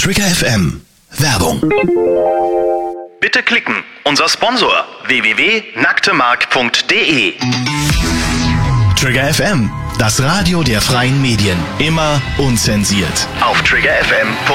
Trigger FM. Werbung. Bitte klicken. Unser Sponsor www.nacktemark.de. Trigger FM, das Radio der freien Medien. Immer unzensiert. Auf triggerfm.de.